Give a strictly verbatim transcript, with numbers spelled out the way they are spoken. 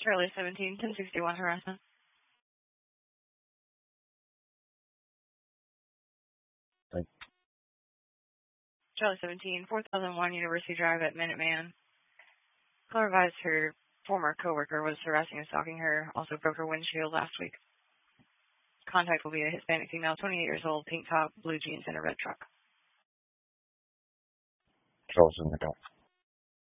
Charlie seventeen, ten sixty-one harassment. Thank Charlie seventeen, four thousand one University Drive at Minuteman. Caller advised her former coworker was harassing and stalking her, also broke her windshield last week. Contact will be a Hispanic female, twenty-eight years old, pink top, blue jeans, and a red truck. Charles in the car.